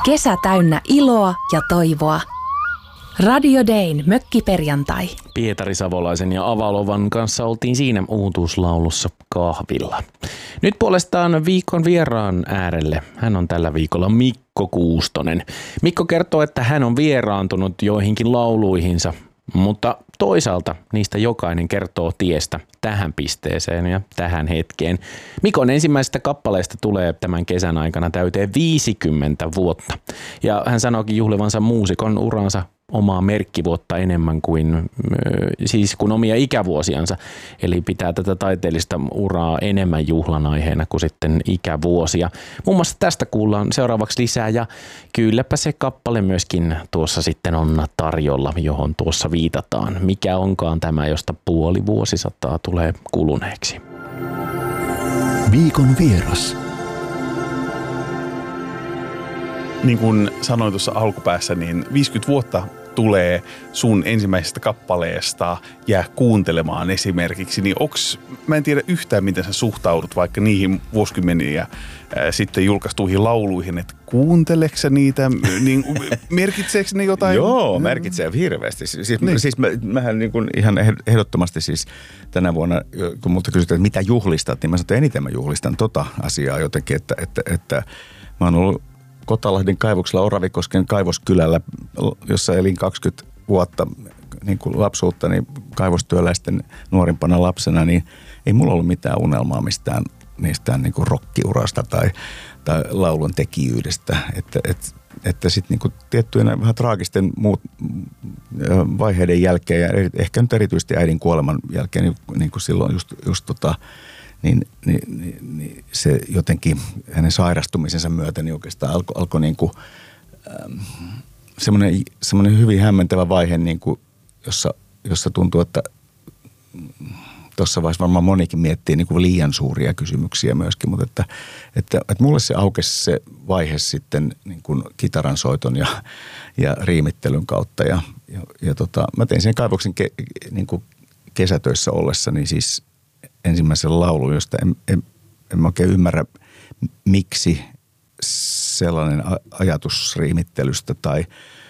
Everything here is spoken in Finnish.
Kesä täynnä iloa ja toivoa. Radio Dayn mökkiperjantai. Pietari Savolaisen ja Avalovan kanssa oltiin siinä uutuuslaulussa kahvilla. Nyt puolestaan viikon vieraan äärelle. Hän on tällä viikolla Mikko Kuustonen. Mikko kertoo, että hän on vieraantunut joihinkin lauluihinsa, mutta toisaalta niistä jokainen kertoo tiestä tähän pisteeseen ja tähän hetkeen. Mikon ensimmäisestä kappaleesta tulee tämän kesän aikana täyteen 50 vuotta. Ja hän sanookin juhlivansa muusikon uransa omaa merkkivuotta enemmän kuin omia ikävuosiansa. Eli pitää tätä taiteellista uraa enemmän juhlan aiheena kuin sitten ikävuosia. Muun muassa tästä kuullaan seuraavaksi lisää ja kylläpä se kappale myöskin tuossa sitten on tarjolla, johon tuossa viitataan. Mikä onkaan tämä, josta puoli vuosisataa tulee kuluneeksi. Viikon vieras. Niin kuin sanoin tuossa alkupäässä, niin 50 vuotta tulee sun ensimmäisestä kappaleesta Jää kuuntelemaan esimerkiksi, niin mä en tiedä yhtään, miten sä suhtaudut vaikka niihin vuosikymmeniä sitten julkaistuihin lauluihin, että kuunteleksä sä niitä, niin merkitseekö ne jotain? Joo, merkitsee hirveästi. Siis mähän niin kuin ihan ehdottomasti siis tänä vuonna, kun multa kysytään, että mitä juhlistat, niin mä sanon, että eniten mä juhlistan asiaa jotenkin, että mä oon ollut Kotalahden kaivoksella Oravikosken kaivoskylällä, jossa elin 20 vuotta niin kuin lapsuutta, niin kaivostyöläisten nuorimpana lapsena, niin ei mulla ollut mitään unelmaa mistään niin kuin rockiurasta tai laulun tekijyydestä. Että sitten niin kuin tiettyjen vähän traagisten vaiheiden jälkeen ja ehkä nyt erityisesti äidin kuoleman jälkeen, niin kuin silloin niin se jotenkin hänen sairastumisensa myötä niin oikeastaan alkoi niin kuin semmoinen hyvin hämmentävä vaihe, niin kuin, jossa tuntuu, että tuossa vaiheessa varmaan monikin miettii niin kuin liian suuria kysymyksiä myöskin, mutta että mulle se aukesi se vaihe sitten niin kuin kitaran soiton ja riimittelyn kautta ja mä tein sen kaivoksen niin kuin kesätöissä ollessani siis ensimmäisen laulun, josta en mä oikein ymmärrä, miksi sellainen ajatus riimittelystä tai